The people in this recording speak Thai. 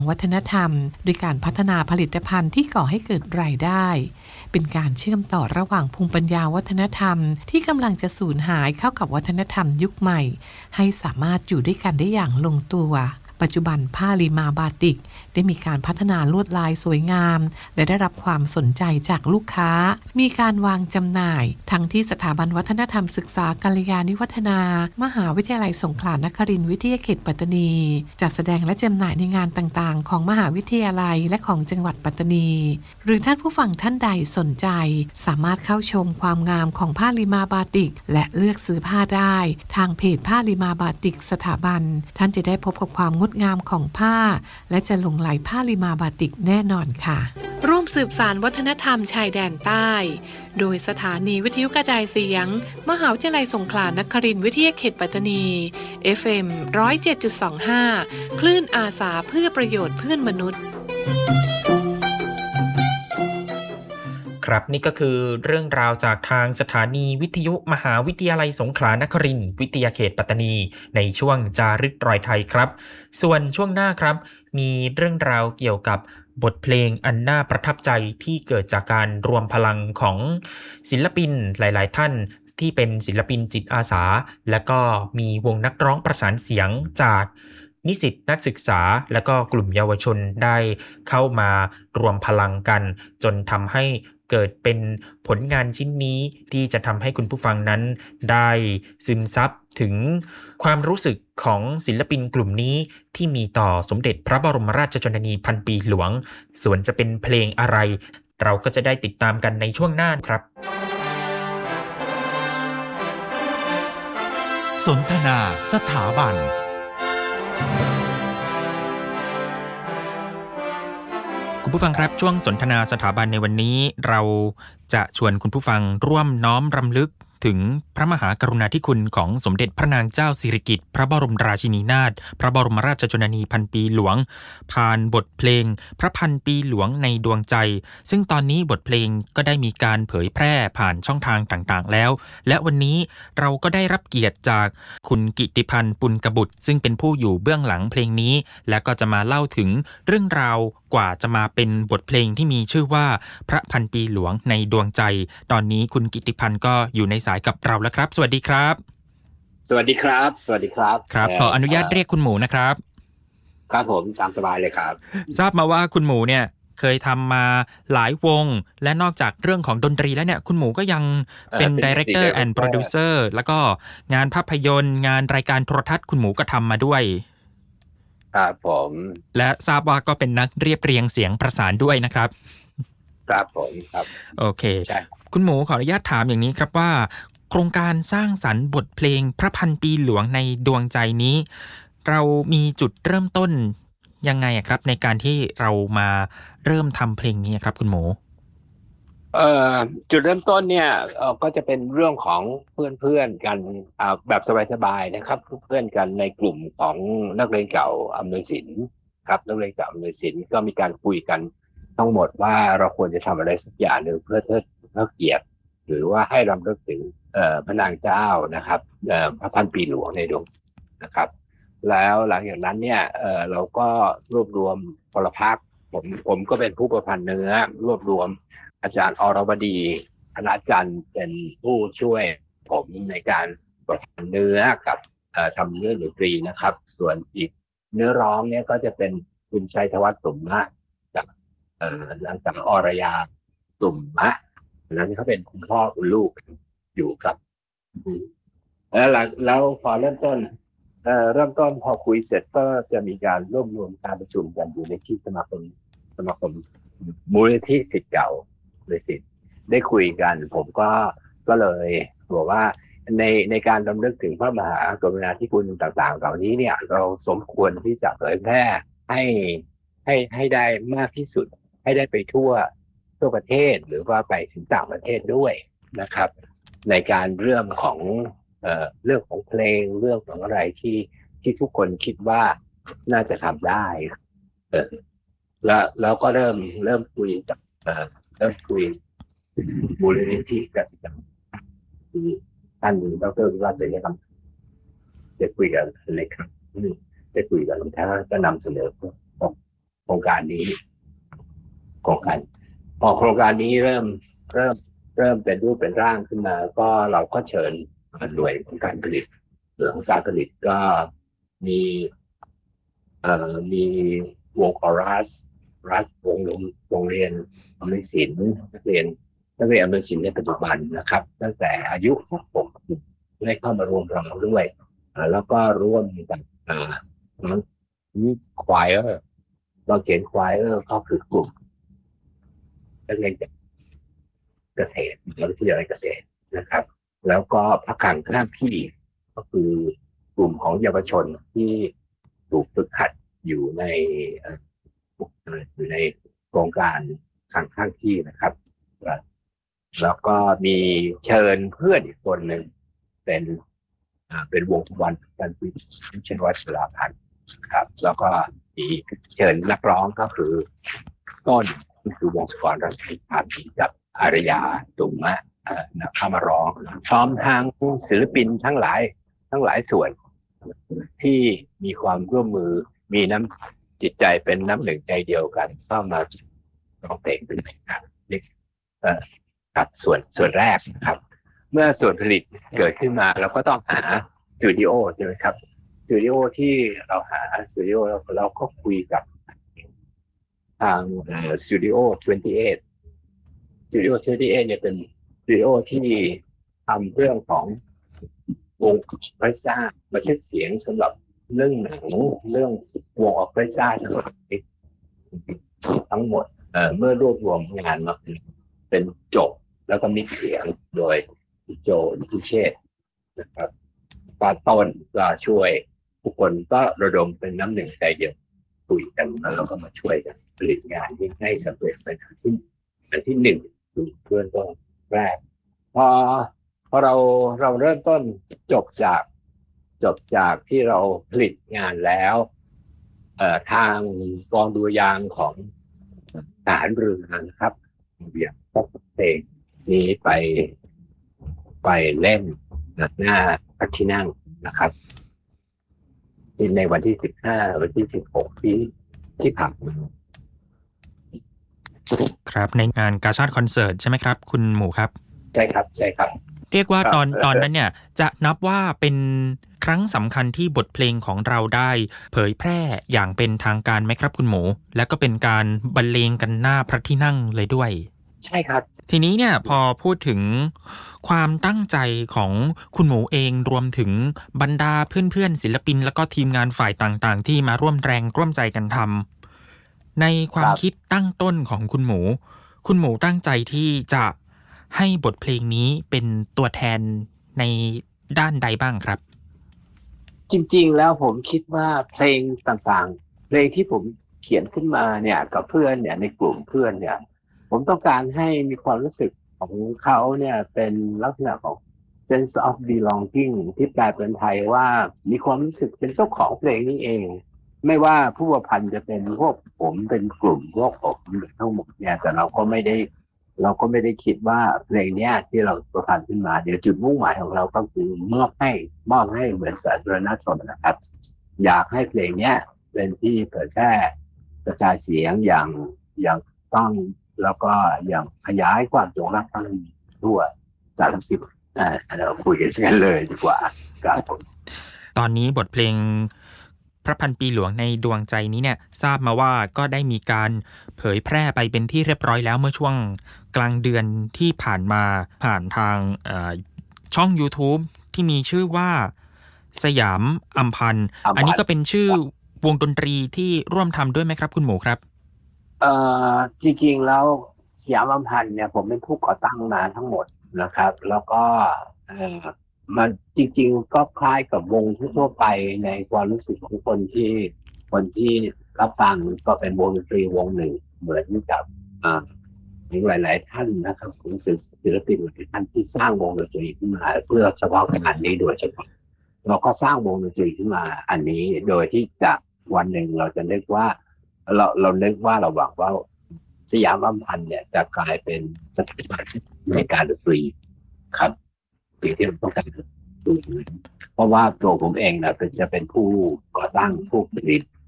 วัฒนธรรมโดยการพัฒนาผลิตภัณฑ์ที่ก่อให้เกิดรายได้เป็นการเชื่อมต่อระหว่างภูมิปัญญาวัฒนธรรมที่กำลังจะสูญหายเข้ากับวัฒนธรรมยุคใหม่ให้สามารถอยู่ด้วยกันได้อย่างลงตัวปัจจุบันผ้าลีมาบาติกได้มีการพัฒนาลวดลายสวยงามและได้รับความสนใจจากลูกค้ามีการวางจำหน่ายทั้งที่สถาบันวัฒนธรรมศึกษากัลยาณิวัฒนามหาวิทยาลัยสงขลานครินทร์วิทยาเขตปัตตานีจัดแสดงและจำหน่ายในงานต่างๆของมหาวิทยาลัยและของจังหวัดปัตตานีหรือท่านผู้ฟังท่านใดสนใจสามารถเข้าชมความงามของผ้าลีมาบาติกและเลือกซื้อผ้าได้ทางเพจผ้าลีมาบาติกสถาบันท่านจะได้พบกับความงดงามของผ้าและจะหลงใหลผ้าลีมาบาติกแน่นอนค่ะร่วมสืบสานวัฒนธรรมชายแดนใต้โดยสถานีวิทยุกระจายเสียงมหาวิทยาลัยสงขลานครินทร์วิทยาเขตปัตตานี FM 107.25 คลื่นอาสาเพื่อประโยชน์เพื่อนมนุษย์ครับนี่ก็คือเรื่องราวจากทางสถานีวิทยุมหาวิทยาลัยสงขลานครินทร์วิทยาเขตปัตตานีในช่วงจารึกรอยไทยครับส่วนช่วงหน้าครับมีเรื่องราวเกี่ยวกับบทเพลงอันน่าประทับใจที่เกิดจากการรวมพลังของศิลปินหลายๆท่านที่เป็นศิลปินจิตอาสาและก็มีวงนักร้องประสานเสียงจากนิสิตนักศึกษาและก็กลุ่มเยาวชนได้เข้ามารวมพลังกันจนทำให้เกิดเป็นผลงานชิ้นนี้ที่จะทำให้คุณผู้ฟังนั้นได้ซึมซับถึงความรู้สึกของศิลปินกลุ่มนี้ที่มีต่อสมเด็จพระบรมราชชนนีพันปีหลวงส่วนจะเป็นเพลงอะไรเราก็จะได้ติดตามกันในช่วงหน้าครับสนทนาสถาบันคุณผู้ฟังครับช่วงสนทนาสถาบันในวันนี้เราจะชวนคุณผู้ฟังร่วมน้อมรำลึกถึงพระมหากรุณาธิคุณของสมเด็จพระนางเจ้าสิริกิติ์พระบรมราชินีนาถพระบรมราชชนนีพันปีหลวงผ่านบทเพลงพระพันปีหลวงในดวงใจซึ่งตอนนี้บทเพลงก็ได้มีการเผยแพร่ผ่านช่องทางต่างๆแล้วและวันนี้เราก็ได้รับเกียรติจากคุณกิติพันธ์ปุณกบุตรซึ่งเป็นผู้อยู่เบื้องหลังเพลงนี้และก็จะมาเล่าถึงเรื่องราวกว่าจะมาเป็นบทเพลงที่มีชื่อว่าพระพันปีหลวงในดวงใจตอนนี้คุณกิติพันธ์ก็อยู่ในสายกับเราแล้วครับสวัสดีครับสวัสดีครับสวัสดีครับครับขออนุญาตเรียกคุณหมูนะครับครับผมตามสบายเลยครับทราบมาว่าคุณหมูเนี่ยเคยทำมาหลายวงและนอกจากเรื่องของดนตรีแล้วเนี่ยคุณหมูก็ยังเป็น Director and Producer แล้วก็งานภาพยนตร์งานรายการโทรทัศน์คุณหมูก็ทำมาด้วยครับผมและทราบว่าก็เป็นนักเรียบเรียงเสียงประสานด้วยนะครับครับผมครับโอเคคุณหมูขออนุญาตถามอย่างนี้ครับว่าโครงการสร้างสรรค์บทเพลงพระพันปีหลวงในดวงใจนี้เรามีจุดเริ่มต้นยังไงครับในการที่เรามาเริ่มทำเพลงนี้ครับคุณหมูจุดเริ่มต้นเนี่ยก็จะเป็นเรื่องของเพื่อนๆกันแบบสบายๆนะครับเพื่อนกันในกลุ่มของนักเรียนเก่าอำนวยศิลป์ครับนักเรียนเก่าอำนวยศิลป์ก็มีการคุยกันทั้งหมดว่าเราควรจะทำอะไรสักอย่างหนึ่งเพื่อเทิดเกียรติหรือว่าให้รำลึกถึงพระนางเจ้านะครับพระพันปีหลวงในดวงนะครับแล้วหลังจากนั้นเนี่ยเราก็รวบรวมพลพรรคผมก็เป็นผู้ประพันธ์เนื้อรวบรวมอาจารย์อรวดีคณาจารย์เป็นผู้ช่วยผมในการประพันธ์เนื้อกับทำเนื้อดนตรีนะครับส่วนอีกเนื้อร้องเนี่ยก็จะเป็นคุณชัยธวัฒน์ตุ่มมะจากนางสาวอรยาตุ่มมะนั้นเขาเป็นคุณพ่อคุณลูกอยู่ครับแล้วพอเริ่มต้นพอคุยเสร็จก็จะมีการรวบรวมการประชุมกันอยู่ในที่สมาคมมูลนิธิศิษย์เก่าเลยสิได้คุยกันผมก็เลยบอกว่าในการรำลึกถึงพระมหากรุณาธิคุณต่างๆเหล่านี้เนี่ยเราสมควรที่จะเผยแพร่ให้ได้มากที่สุดให้ได้ไปทั่วประเทศหรือว่าไปถึงต่างประเทศด้วยนะครับในการเรื่องของเพลงเรื่องของอะไรที่ทุกคนคิดว่าน่าจะทำได้แล้วก็เริ่มคุยกับมูลนิธิกสิกรรมท่านดร.วิวัฒน์เสรีครับได้คุยกันเลยครับได้คุยกันแล้วท่านก็นำเสนอการนี้พอโครงการนี้เริ่มเป็นรูปเป็นร่างขึ้นมาก็เราก็เชิญหน่วยของการผลิตก็มีวงคอรัสวงเรียนอำนวยศิลป์นักเรียนอำนวยศิลป์ในปัจจุบันนะครับตั้งแต่อายุ6ได้เข้ามาร่วมเราด้วยแล้วก็ร่วมกับมีควายเราเขียนควายก็คือกลุ่มนักเรียนเกษตรวิทยาลัยเกษตรนะครับแล้วก็พระคลังข้างที่ก็คือกลุ่มของเยาวชนที่ถูกฝึกหัดอยู่ในโครงการข้างที่นะครับแล้วก็มีเชิญเพื่อนอีกคนหนึ่งเป็นวงวันกันพิเชนวัฒน์ศิลาพันธ์ครับแล้วก็มีเชิญนักร้องก็คือต้นคือวงสกรรัชพิพัฒน์กับอารยาตุ่มะเข้ามาร้องพร้อมทางศิลปินทั้งหลายส่วนที่มีความร่วมมือมีน้ำจิตใจเป็นน้ำหนึ่งใจเดียวกันเข้ามาร้องเพลงเป็นเพลงครับส่วนแรกครับเมื่อส่วนผลิตเกิดขึ้นมาเราก็ต้องหาสตูดิโอใช่ไหมครับสตูดิโอที่เราหาสตูดิโอเราก็คุยกับทางสตูดิโอ28เนี่ยเป็นสตูดิโอที่ทำเรื่องของวงออเคสตราบันทึกเสียงสำหรับเรื่องหนังเรื่องวงออเคสตราทั้งหมดเมื่อรวบรวมงานมาเป็นจบแล้วก็มิกซ์เสียงโดยโจนิเชษนะครับปาต้นก็ช่วยทุกคนก็ระดมเป็นน้ำหนึ่งใจเดียวคุยกันแล้วเราก็มาช่วยกันผลิตงานที่ให้สำเร็จเป็นที่หนึ่งคือเพื่อนก็แรกพอเราเริ่มต้นจบจากที่เราผลิตงานแล้วทางกองดุริยางค์ของทหารเรือนะครับเบี่ยงพกเพลงนี้ไปเล่นหน้าพระที่นั่งนะครับในวันที่15วันที่16ที่ผ่านมาครับในงานกาชาดคอนเสิร์ตใช่ไหมครับคุณหมูครับใช่ครับเรียกว่าตอนนั้นเนี่ยจะนับว่าเป็นครั้งสำคัญที่บทเพลงของเราได้เผยแพร่อย่างเป็นทางการไหมครับคุณหมูและก็เป็นการบรรเลงกันหน้าพระที่นั่งเลยด้วยใช่ครับทีนี้เนี่ยพอพูดถึงความตั้งใจของคุณหมูเองรวมถึงบรรดาเพื่อนๆศิลปินแล้วก็ทีมงานฝ่ายต่างๆที่มาร่วมแรงร่วมใจกันทำในความคิดตั้งต้นของคุณหมูตั้งใจที่จะให้บทเพลงนี้เป็นตัวแทนในด้านใดบ้างครับจริงๆแล้วผมคิดว่าเพลงต่างๆเพลงที่ผมเขียนขึ้นมาเนี่ยกับเพื่อนเนี่ยในกลุ่มเพื่อนเนี่ยผมต้องการให้มีความรู้สึกของเขาเนี่ยเป็นลักษณะของ sense of belonging ที่แปลเป็นไทยว่ามีความรู้สึกเป็นเจ้าของเพลงนี้เองไม่ว่าผู้ประพันธ์จะเป็นพวกผมเป็นกลุ่มพวกผมทั้งหมดเนี่ยแต่เราก็ไม่ได้คิดว่าเพลงนี้ที่เราประพันธ์ขึ้นมาเดี๋ยวจุดมุ่งหมายของเราก็คือมอบให้เหมือนสาธารณชนนะครับอยากให้เพลงนี้เป็นที่เผยแพร่กระจายเสียงอย่างต้องแล้วก็อย่างขยายความจงรักภักดีทั่วสารทิศเราคุยกันเลยดีกว่าครับตอนนี้บทเพลงพระพันปีหลวงในดวงใจนี้เนี่ยทราบมาว่าก็ได้มีการเผยแพร่ไปเป็นที่เรียบร้อยแล้วเมื่อช่วงกลางเดือนที่ผ่านมาผ่านทางช่อง YouTube ที่มีชื่อว่าสยามอัมพันธ์อันนี้ก็เป็นชื่อวงดนตรีที่ร่วมทำด้วยไหมครับคุณหมูครับจริงๆแล้วสยามอัมพันธ์เนี่ยผมเป็นผู้ก่อตั้งมาทั้งหมดนะครับแล้วก็มันจริงๆก็คล้ายกับวงทั่วไปในความรู้สึกของคนที่รับฟังก็เป็นวงดนตรีวงหนึ่งเหมือนกับหลายๆท่านนะครับผมศิลปินหลายท่านที่สร้างวงดนตรีขึ้นมาเพื่อเฉพาะงานนี้โดยเฉพาะเราก็สร้างวงดนตรีขึ้นมาอันนี้โดยที่จะวันหนึ่งเราจะนึกว่าเรานึกว่าเราหวังว่าสยามอัมพันธ์เนี่ยจะกลายเป็นสถาบันในการดนตรีครับสิ่งที่เราต้องการดูเพราะว่าตัวผมเองนะจะเป็นผู้ก่อตั้งผู้ผลิต